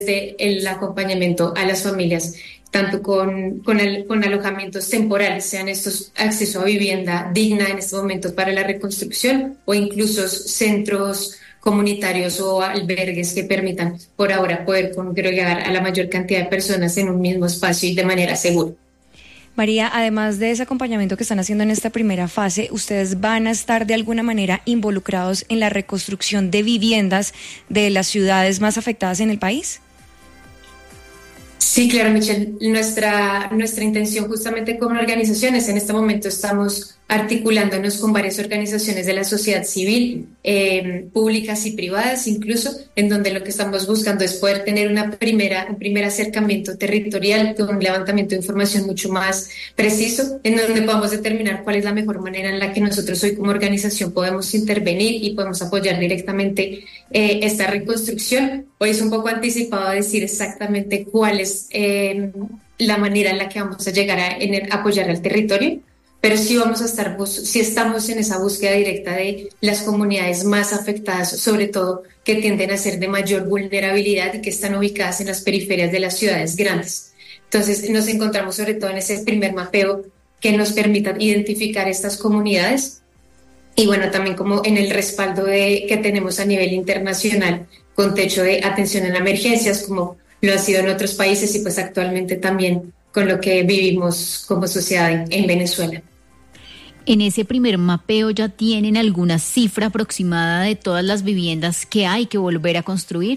el acompañamiento a las familias, tanto con alojamientos temporales, sean estos acceso a vivienda digna en este momento para la reconstrucción o incluso centros comunitarios o albergues que permitan por ahora poder congregar a la mayor cantidad de personas en un mismo espacio y de manera segura. María, además de ese acompañamiento que están haciendo en esta primera fase, ¿ustedes van a estar de alguna manera involucrados en la reconstrucción de viviendas de las ciudades más afectadas en el país? Sí, claro, Michelle. Nuestra intención justamente como organizaciones, en este momento estamos articulándonos con varias organizaciones de la sociedad civil, públicas y privadas incluso, en donde lo que estamos buscando es poder tener un primer acercamiento territorial con un levantamiento de información mucho más preciso, en donde podamos determinar cuál es la mejor manera en la que nosotros hoy como organización podemos intervenir y podemos apoyar directamente esta reconstrucción. Hoy es un poco anticipado decir exactamente cuál es la manera en la que vamos a llegar a apoyar al territorio, pero sí vamos a estar, sí estamos en esa búsqueda directa de las comunidades más afectadas, sobre todo que tienden a ser de mayor vulnerabilidad y que están ubicadas en las periferias de las ciudades grandes. Entonces nos encontramos sobre todo en ese primer mapeo que nos permita identificar estas comunidades y bueno, también como en el respaldo que tenemos a nivel internacional con techo de atención en emergencias, como lo ha sido en otros países y pues actualmente también con lo que vivimos como sociedad en Venezuela. En ese primer mapeo ya tienen alguna cifra aproximada de todas las viviendas que hay que volver a construir.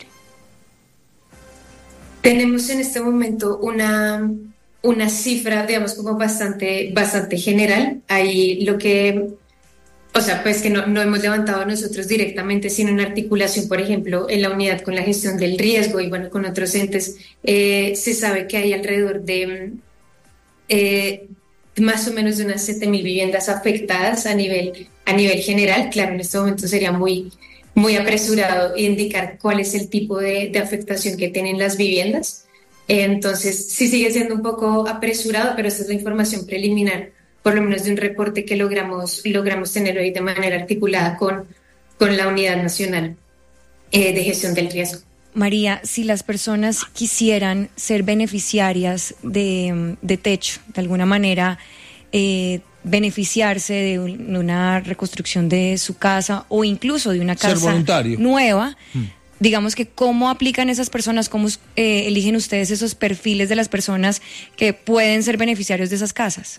Tenemos en este momento una cifra, digamos, como bastante general. Ahí lo que, o sea, pues que no hemos levantado nosotros directamente, sino en articulación, por ejemplo, en la unidad con la gestión del riesgo y bueno, con otros entes, se sabe que hay alrededor de más o menos de unas 7.000 viviendas afectadas a nivel general. Claro, en este momento sería muy apresurado indicar cuál es el tipo de afectación que tienen las viviendas. Entonces, sí sigue siendo un poco apresurado, pero esta es la información preliminar, por lo menos de un reporte que logramos tener hoy de manera articulada con la Unidad Nacional de Gestión del Riesgo. María, si las personas quisieran ser beneficiarias de techo, de alguna manera beneficiarse de una reconstrucción de su casa o incluso de una casa nueva, digamos que ¿cómo aplican esas personas? ¿Cómo eligen ustedes esos perfiles de las personas que pueden ser beneficiarios de esas casas?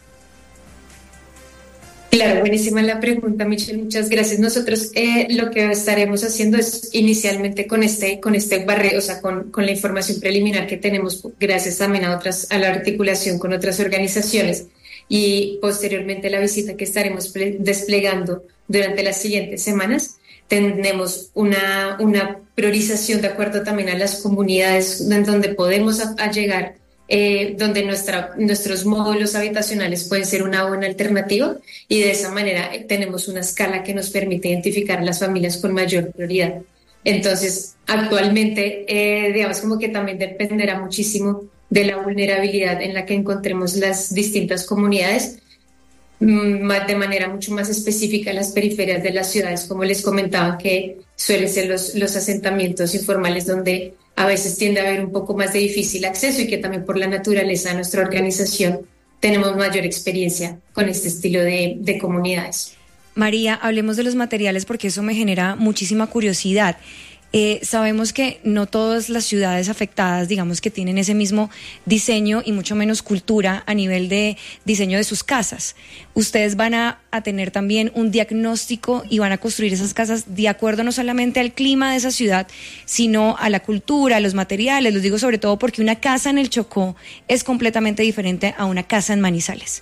Claro, buenísima la pregunta, Michelle, muchas gracias. Nosotros lo que estaremos haciendo es inicialmente con este barreo, o sea, con la información preliminar que tenemos, gracias también a la articulación con otras organizaciones y posteriormente la visita que estaremos desplegando durante las siguientes semanas. Tenemos una priorización de acuerdo también a las comunidades en donde podemos llegar, donde nuestros módulos habitacionales pueden ser una buena alternativa y de esa manera tenemos una escala que nos permite identificar a las familias con mayor prioridad. Entonces, actualmente, digamos como que también dependerá muchísimo de la vulnerabilidad en la que encontremos las distintas comunidades, de manera mucho más específica en las periferias de las ciudades, como les comentaba, que suelen ser los asentamientos informales donde a veces tiende a haber un poco más de difícil acceso y que también por la naturaleza de nuestra organización tenemos mayor experiencia con este estilo de comunidades. María, hablemos de los materiales porque eso me genera muchísima curiosidad. Sabemos que no todas las ciudades afectadas, digamos que tienen ese mismo diseño y mucho menos cultura a nivel de diseño de sus casas. Ustedes van a tener también un diagnóstico y van a construir esas casas de acuerdo no solamente al clima de esa ciudad, sino a la cultura, a los materiales. Los digo sobre todo porque una casa en el Chocó es completamente diferente a una casa en Manizales.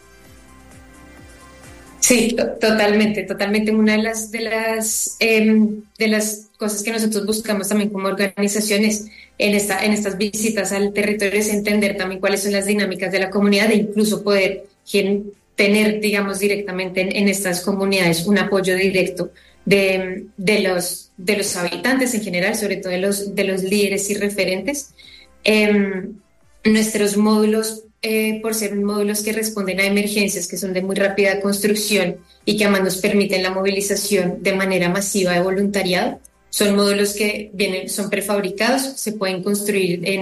Sí, totalmente. Una de las cosas que nosotros buscamos también como organizaciones en estas visitas al territorio es entender también cuáles son las dinámicas de la comunidad e incluso poder tener, digamos, directamente en estas comunidades un apoyo directo de los habitantes en general, sobre todo de los líderes y referentes. Nuestros módulos, por ser módulos que responden a emergencias, que son de muy rápida construcción y que además nos permiten la movilización de manera masiva de voluntariado, Son módulos que son prefabricados, se pueden construir en